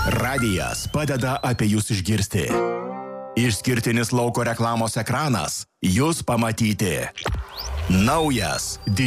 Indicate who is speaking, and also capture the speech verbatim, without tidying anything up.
Speaker 1: Radijas padeda apie jūs išgirsti. Išskirtinis lauko reklamos ekranas jūs pamatyti. Naujas